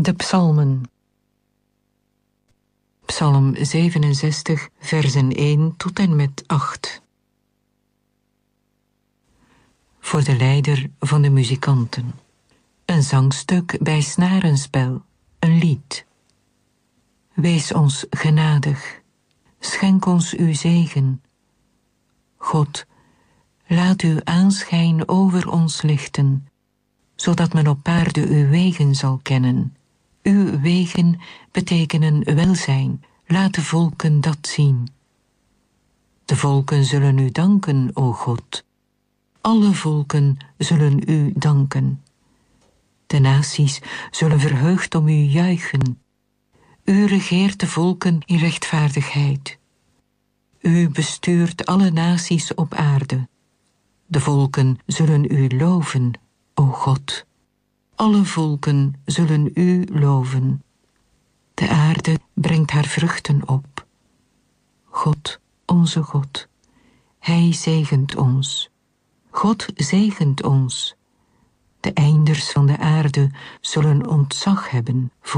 De psalmen. Psalm 67, versen 1 tot en met 8. Voor de leider van de muzikanten. Een zangstuk bij snarenspel, een lied. Wees ons genadig, schenk ons uw zegen. God, laat uw aanschijn over ons lichten, zodat men op aarde uw wegen zal kennen. Uw wegen betekenen welzijn, laat de volken dat zien. De volken zullen u danken, o God. Alle volken zullen u danken. De naties zullen verheugd om u juichen. U regeert de volken in rechtvaardigheid. U bestuurt alle naties op aarde. De volken zullen u loven, o God. Alle volken zullen u loven. De aarde brengt haar vruchten op. God, onze God, Hij zegent ons. God zegent ons. De einders van de aarde zullen ontzag hebben voor